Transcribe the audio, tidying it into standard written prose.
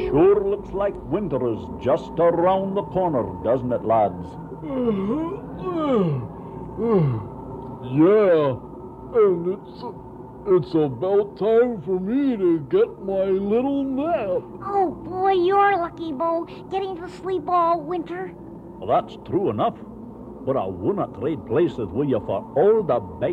Sure looks like winter is just around the corner, doesn't it, lads? Yeah, and it's about time for me to get my little nap. Oh, boy, you're lucky, Bo, getting to sleep all winter. Well, that's true enough. But I wouldn't trade places with you for all the big